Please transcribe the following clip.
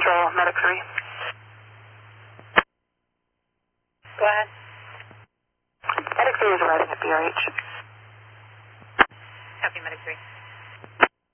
Control, Medic 3. Go ahead. Medic 3 is arriving at BRH. Copy, Medic 3.